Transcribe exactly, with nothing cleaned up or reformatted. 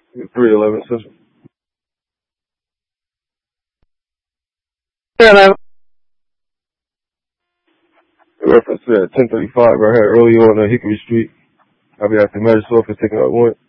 three eleven Central. Yeah, man. Reference to that ten thirty-five right here earlier on uh, Hickory Street. I'll be at the magistrate office taking out one.